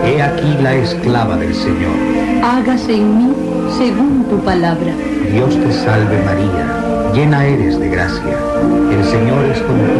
He aquí la esclava del Señor. Hágase en mí según tu palabra. Dios te salve María, llena eres de gracia. El Señor es contigo.